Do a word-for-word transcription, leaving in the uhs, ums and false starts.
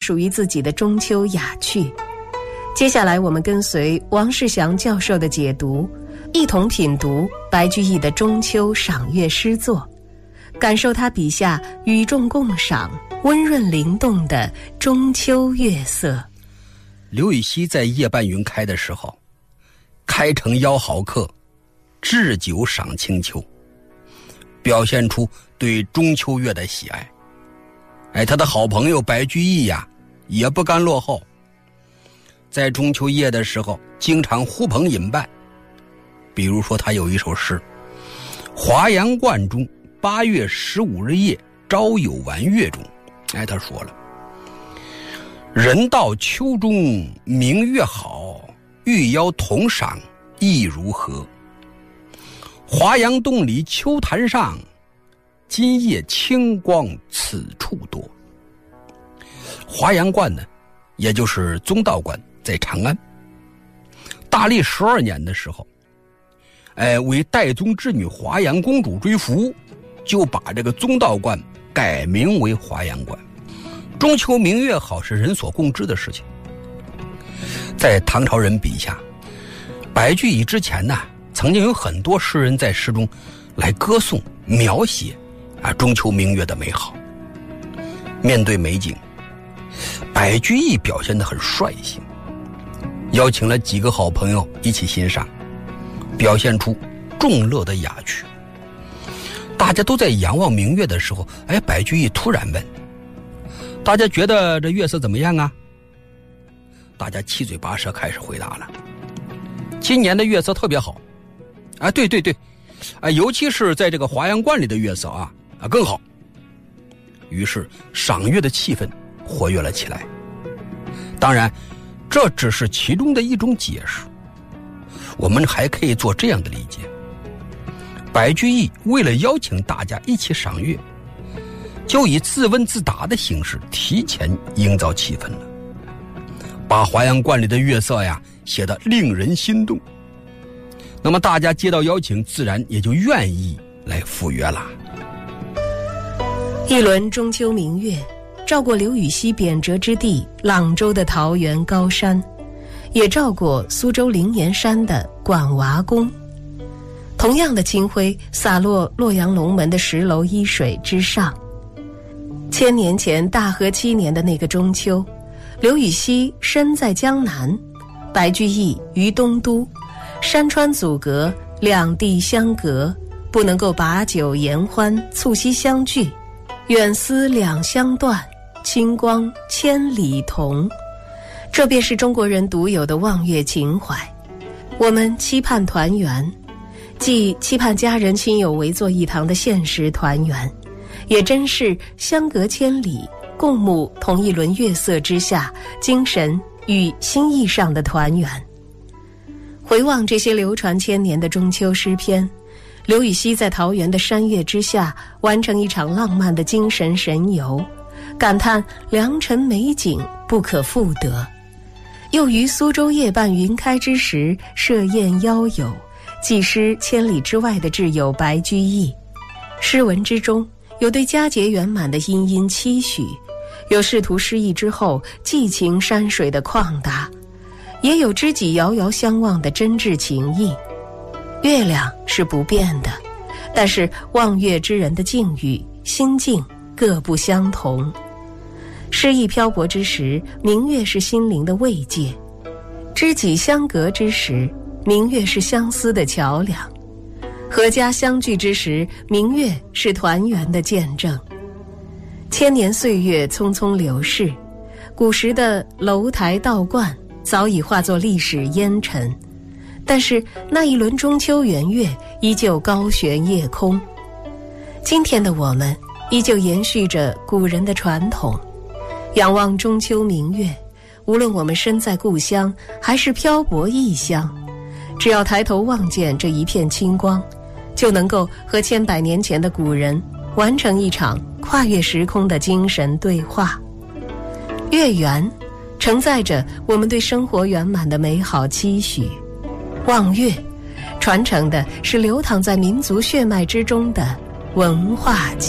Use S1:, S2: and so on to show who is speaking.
S1: 属于自己的中秋雅趣。接下来我们跟随王世祥教授的解读，一同品读白居易的中秋赏月诗作，感受他笔下与众共赏、温润灵动的中秋月色。
S2: 刘禹锡在夜半云开的时候，开城邀好客，置酒赏清秋，表现出对中秋月的喜爱。哎，他的好朋友白居易呀，也不甘落后，在中秋夜的时候经常呼朋引伴。比如说他有一首诗：华阳观中八月十五日夜，朝有玩月中。哎，他说了，人到秋中明月好，欲邀同赏亦如何？华阳洞里秋潭上，今夜清光此处多。华阳观呢，也就是宗道观，在长安。大历十二年的时候，哎，为代宗之女华阳公主追福，就把这个宗道观改名为华阳观。中秋明月好是人所共知的事情。在唐朝人笔下，白居易之前呢，曾经有很多诗人在诗中来歌颂描写啊中秋明月的美好。面对美景，白居易表现得很率性，邀请了几个好朋友一起欣赏，表现出众乐的雅趣。大家都在仰望明月的时候，哎，白居易突然问：大家觉得这月色怎么样啊？大家七嘴八舌开始回答了。今年的月色特别好。啊，对对对，啊，尤其是在这个华阳观里的月色啊，啊更好。于是赏月的气氛活跃了起来。当然，这只是其中的一种解释。我们还可以做这样的理解：白居易为了邀请大家一起赏月，就以自问自答的形式提前营造气氛了，把华阳观里的月色呀写得令人心动。那么大家接到邀请，自然也就愿意来赴约啦。
S1: 一轮中秋明月，照过刘禹锡贬谪之地朗州的桃源高山，也照过苏州灵岩山的管娃宫。同样的清辉洒落洛阳龙门的石楼依水之上。千年前大和七年的那个中秋，刘禹锡身在江南，白居易于东都，山川阻隔，两地相隔，不能够把酒言欢，促膝相聚。远思两相断，清光千里同。这便是中国人独有的望月情怀。我们期盼团圆，既期盼家人亲友围坐一堂的现实团圆，也真是相隔千里，共沐同一轮月色之下，精神与心意上的团圆。回望这些流传千年的中秋诗篇，刘禹锡在桃源的山岳之下完成一场浪漫的精神神游，感叹良辰美景不可复得。又于苏州夜半云开之时设宴邀友，寄诗千里之外的挚友白居易。诗文之中有对佳节圆满的殷殷期许，有仕途失意之后寄情山水的旷达，也有知己遥遥相望的真挚情谊。月亮是不变的，但是望月之人的境遇、心境各不相同。诗意漂泊之时，明月是心灵的慰藉；知己相隔之时，明月是相思的桥梁；阖家相聚之时，明月是团圆的见证。千年岁月匆匆流逝，古时的楼台道观早已化作历史烟尘，但是那一轮中秋圆月依旧高悬夜空。今天的我们依旧延续着古人的传统，仰望中秋明月，无论我们身在故乡还是漂泊异乡，只要抬头望见这一片清光，就能够和千百年前的古人完成一场跨越时空的精神对话。月圆承载着我们对生活圆满的美好期许，望月传承的是流淌在民族血脉之中的文化